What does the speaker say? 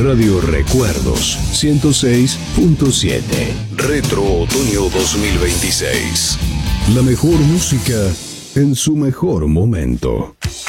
Radio Recuerdos 106.7. Retro Otoño 2026. La mejor música en su mejor momento.